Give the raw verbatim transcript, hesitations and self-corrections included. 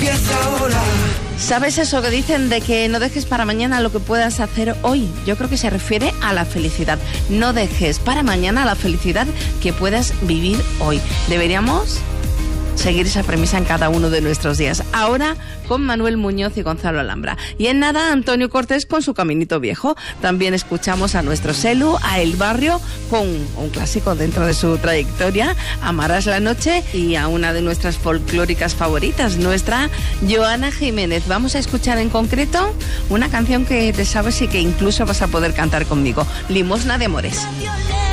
empieza ahora. ¿Sabes eso que dicen de que no dejes para mañana lo que puedas hacer hoy? Yo creo que se refiere a la felicidad. No dejes para mañana la felicidad que puedas vivir hoy. Deberíamos seguir esa premisa en cada uno de nuestros días. Ahora con Manuel Muñoz y Gonzalo Alhambra. Y en nada, Antonio Cortés con su Caminito Viejo. También escuchamos a nuestro Selu, a El Barrio, con un clásico dentro de su trayectoria, Amarás la Noche, y a una de nuestras folclóricas favoritas, nuestra Joana Jiménez. Vamos a escuchar en concreto una canción que te sabes y que incluso vas a poder cantar conmigo, Limosna de Amores.